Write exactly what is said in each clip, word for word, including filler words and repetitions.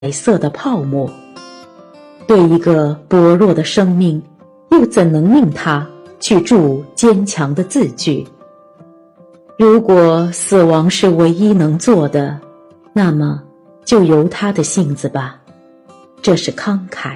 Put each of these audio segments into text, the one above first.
白色的泡沫。对一个薄弱的生命，又怎能命它去铸坚强的字句？如果死亡是唯一能做的，那么就由他的性子吧，这是慷慨。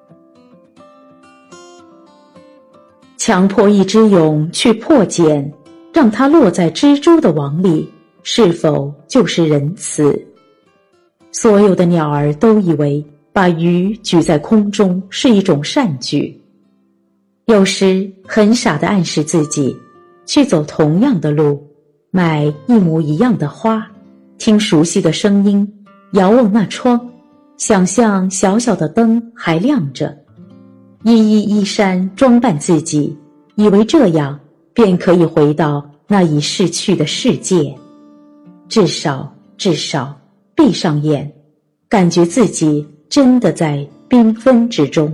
强迫一只蛹去破茧，让它落在蜘蛛的网里，是否就是仁慈？所有的鸟儿都以为把鱼举在空中是一种善举，有时很傻地暗示自己去走同样的路，买一模一样的花，听熟悉的声音，遥望那窗，想象小小的灯还亮着，一衣衣衫装扮自己，以为这样便可以回到那已逝去的世界。至少至少闭上眼，感觉自己真的在缤纷之中。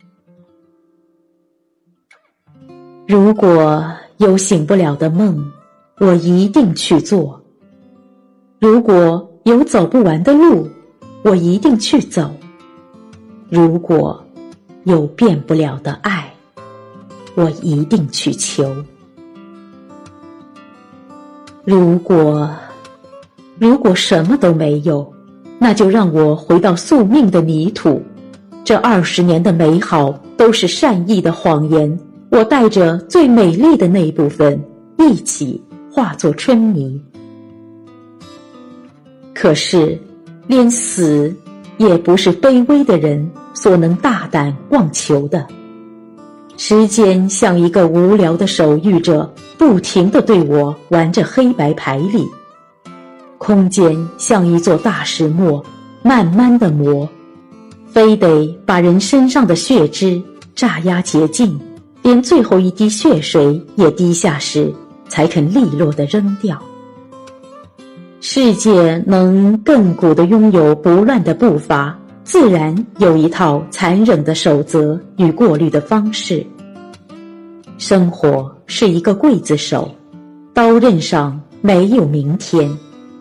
如果有醒不了的梦，我一定去做；如果有走不完的路，我一定去走；如果有变不了的爱，我一定去求。如果如果什么都没有，那就让我回到宿命的泥土。这二十年的美好都是善意的谎言，我带着最美丽的那一部分一起化作春泥。可是连死也不是卑微的人所能大胆妄求的。时间像一个无聊的手语者，不停地对我玩着黑白牌里。空间像一座大石磨，慢慢地磨，非得把人身上的血脂榨压洁净，连最后一滴血水也滴下时，才肯利落地扔掉。世界能亘古地拥有不乱的步伐，自然有一套残忍的守则与过滤的方式。生活是一个刽子手，刀刃上没有明天。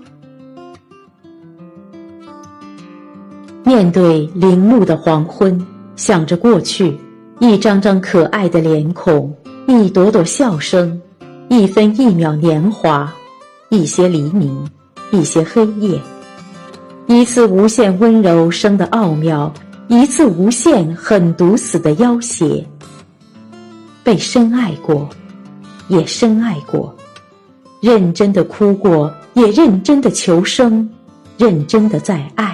面对陵墓的黄昏，想着过去，一张张可爱的脸孔，一朵朵笑声，一分一秒年华，一些黎明，一些黑夜，一次无限温柔生的奥妙，一次无限狠毒死的要挟。被深爱过，也深爱过，认真的哭过，也认真的求生，认真的在爱。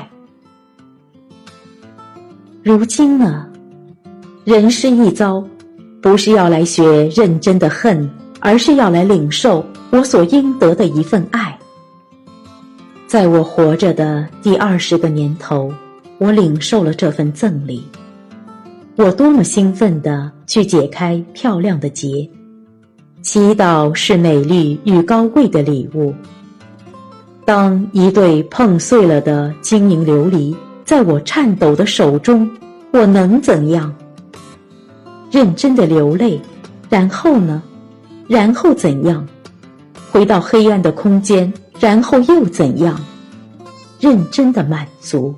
如今呢，人世一遭，不是要来学认真的恨，而是要来领受我所应得的一份爱。在我活着的第二十个年头，我领受了这份赠礼。我多么兴奋地去解开漂亮的结，祈祷是美丽与高贵的礼物。当一对碰碎了的晶莹琉璃在我颤抖的手中，我能怎样？认真的流泪，然后呢？然后怎样？回到黑暗的空间，然后又怎样？认真的满足。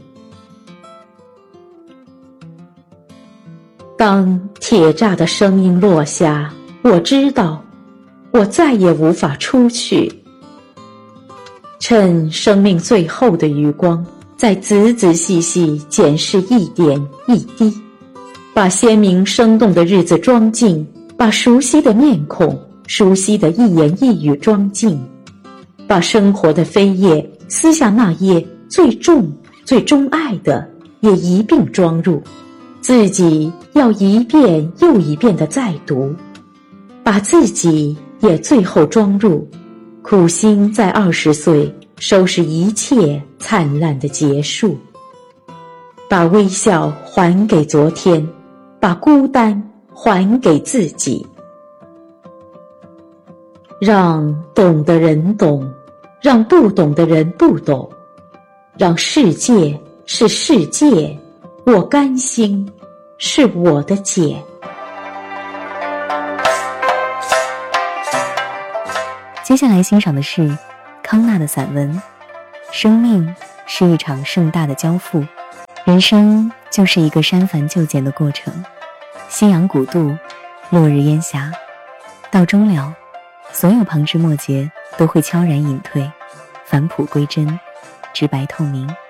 当铁栅的声音落下，我知道，我再也无法出去。趁生命最后的余光，再仔仔细细检视一点一滴，把鲜明生动的日子装进，把熟悉的面孔、熟悉的一言一语装进，把生活的扉页撕下那页最重、最钟爱的也一并装入，自己要一遍又一遍地再读，把自己也最后装入，苦心在二十岁收拾一切灿烂的结束，把微笑还给昨天，把孤单还给自己。让懂的人懂，让不懂的人不懂，让世界是世界，我甘心是我的解。 接下来欣赏的是康纳的散文《生命是一场盛大的交付》。 人生就是一个删繁就简的过程，夕阳古渡，落日烟霞，到终了，所有旁枝末节都会悄然隐退，返璞归真，直白透明。